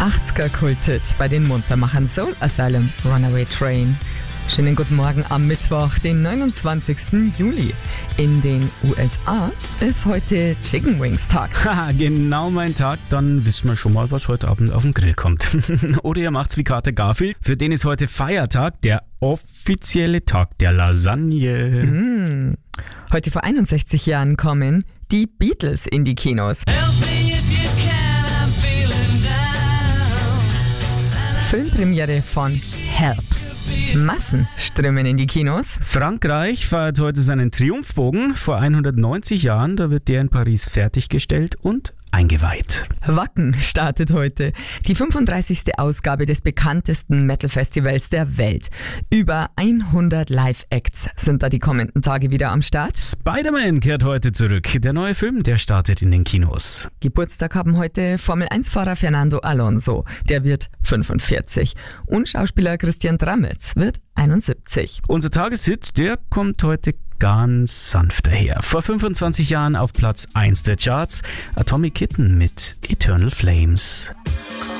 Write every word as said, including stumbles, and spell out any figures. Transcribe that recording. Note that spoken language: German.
achtziger-Kulthit bei den Muntermachern Soul Asylum, Runaway Train. Schönen guten Morgen am Mittwoch, den neunundzwanzigsten Juli. In den U S A ist heute Chicken Wings Tag. Haha, genau mein Tag. Dann wissen wir schon mal, was heute Abend auf den Grill kommt. Oder ihr macht's wie Kater Garfield. Für den ist heute Feiertag, der offizielle Tag der Lasagne. Mm. Heute vor einundsechzig Jahren kommen die Beatles in die Kinos. Filmpremiere von Help. Massen strömen in die Kinos. Frankreich feiert heute seinen Triumphbogen. Vor hundertneunzig Jahren, da wird der in Paris fertiggestellt und eingeweiht. Wacken startet heute. Die fünfunddreißigste Ausgabe des bekanntesten Metal-Festivals der Welt. Über hundert Live-Acts sind da die kommenden Tage wieder am Start. Spider-Man kehrt heute zurück. Der neue Film, der startet in den Kinos. Geburtstag haben heute Formel eins Fahrer Fernando Alonso. Der wird fünfundvierzig. Und Schauspieler Christian Dramitz wird einundsiebzig. Unser Tageshit, der kommt heute ganz sanft daher. Vor fünfundzwanzig Jahren auf Platz eins der Charts Atomic Kitten mit Eternal Flames.